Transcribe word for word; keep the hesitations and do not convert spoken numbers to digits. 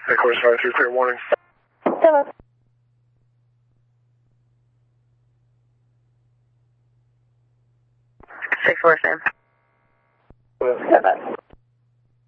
Headquarters five three clear warning. Seven. Six four, Sam. Seven.